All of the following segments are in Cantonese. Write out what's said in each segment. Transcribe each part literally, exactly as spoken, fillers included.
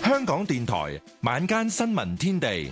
香港電台晚間新聞天地，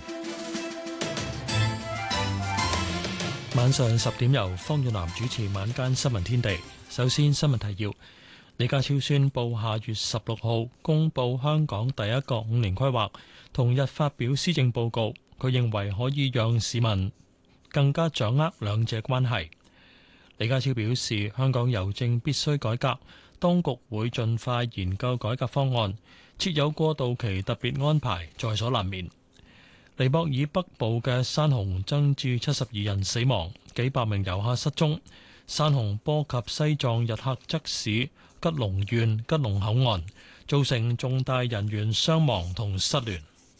晚上十點由方遠南主持晚間新聞天地。首先新聞提要：李家超宣布下月十六號公布香港第一個五年規劃，同日發表施政報告。佢認為可以讓市民更加掌握兩者關係。李家超表示，香港郵政必須改革，當局會盡快研究改革方案，設有過渡期特別安排，在所難免。尼泊爾北部嘅山洪增至七十二人死亡，幾百名遊客失蹤。山洪波及西藏日喀則市吉隆縣吉隆口岸，造成重大人員傷亡同失聯。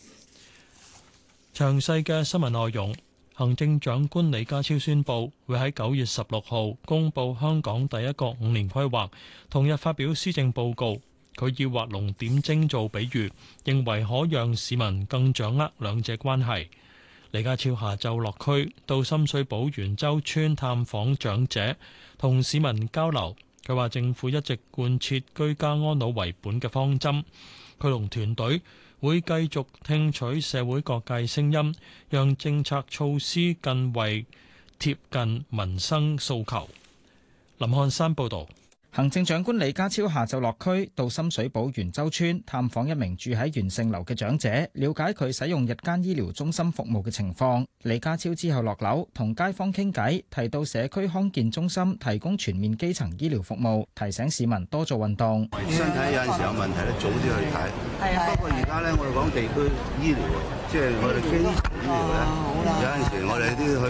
詳細嘅新聞內容，行政長官李家超宣布會喺九月十六號公布香港第一個五年規劃，同日發表施政報告。佢以畫龍點睛做比喻，認為可讓市民更掌握兩者關係。李家超下晝落區到深水埗元洲村探訪長者，同市民交流。佢話政府一直貫徹居家安老為本嘅方針，佢同團隊會繼續聽取社會各界聲音，讓政策措施更為貼近民生訴求。林漢山報導。 行政長官李家超下晝落區到深水埗元洲村探訪一名住喺元盛樓嘅長者，了解佢使用日間醫療中心服務嘅情況。李家超之後落樓同街坊傾偈，提到社區康健中心提供全面基層醫療服務，提醒市民多做運動。 身體有陣時有問題咧，早啲去睇。係係。不過而家咧，我哋講地區醫療，即係我哋基層醫療咧，有陣時我哋都要去。